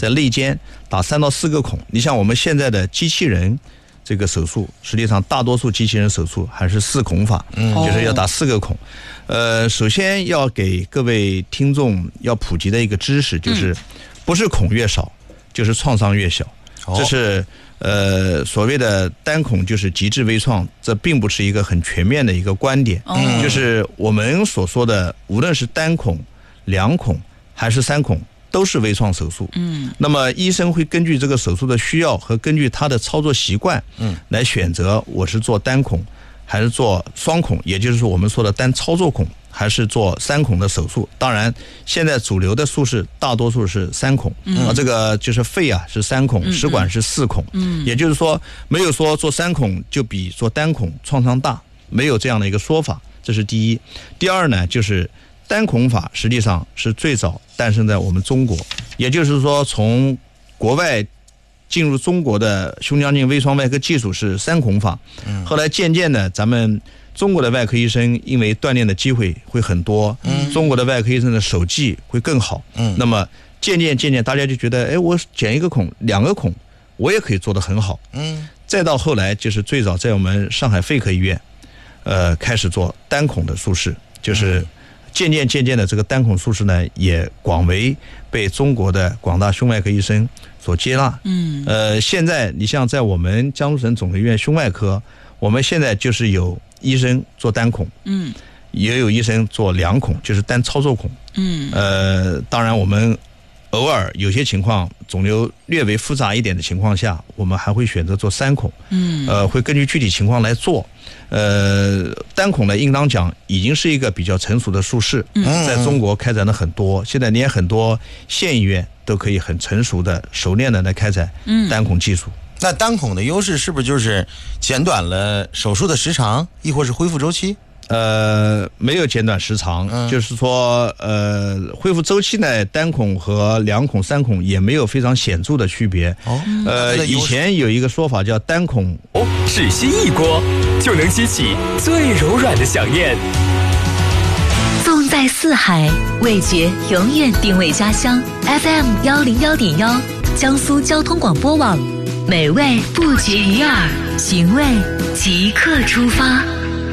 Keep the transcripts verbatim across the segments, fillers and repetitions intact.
在肋间打三到四个孔。你像我们现在的机器人这个手术，实际上大多数机器人手术还是四孔法，嗯，就是要打四个孔。呃，首先要给各位听众要普及的一个知识就是，不是孔越少，就是创伤越小。这是呃所谓的单孔就是极致微创，这并不是一个很全面的一个观点。嗯，就是我们所说的，无论是单孔、两孔还是三孔，都是微创手术。嗯，那么医生会根据这个手术的需要和根据他的操作习惯，嗯，来选择我是做单孔还是做双孔，也就是说我们说的单操作孔，还是做三孔的手术。当然现在主流的术式大多数是三孔，嗯、啊，这个就是肺啊是三孔，食管是四孔，嗯，也就是说没有说做三孔就比做单孔创伤大，没有这样的一个说法，这是第一。第二呢，就是单孔法实际上是最早诞生在我们中国，也就是说从国外进入中国的胸腔镜微创外科技术是三孔法，后来渐渐的咱们中国的外科医生因为锻炼的机会会很多，中国的外科医生的手技会更好，那么渐渐渐渐大家就觉得，哎，我剪一个孔两个孔我也可以做得很好，再到后来就是最早在我们上海肺科医院呃开始做单孔的术式，就是渐渐渐渐的这个单孔术式呢也广为被中国的广大胸外科医生所接纳。嗯，呃，现在你像在我们江苏省总医院胸外科，我们现在就是有医生做单孔，嗯，也有医生做两孔，就是单操作孔。嗯，呃，当然我们偶尔有些情况肿瘤略微复杂一点的情况下，我们还会选择做三孔。嗯，呃，会根据具体情况来做。呃，单孔呢，应当讲已经是一个比较成熟的术式，在中国开展了很多，现在连很多县医院都可以很成熟的、熟练的来开展单孔技术。 那单孔的优势是不是就是减短了手术的时长，亦或是恢复周期？ 呃，没有减短时长，嗯、就是说，呃，恢复周期呢，单孔和两孔、三孔也没有非常显著的区别。哦，呃，以前有一个说法叫单孔， 哦，只需一锅就能激起最柔软的响宴。 纵在四海，味觉永远定位家乡。F M 幺零幺点幺，江苏交通广播网，美味不绝于耳，寻味即刻出发。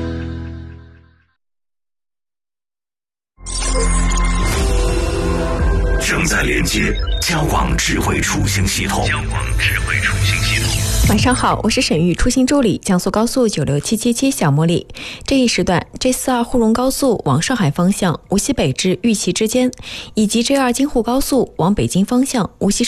正在连接交广智慧出行系统。交广智慧出行系统。 晚上好，我是沈玉，出行助理，江苏高速九六七七七小茉莉。这一时段 J 四二沪蓉高速往上海方向无锡北至玉器之间，以及 J 二京沪高速往北京方向无锡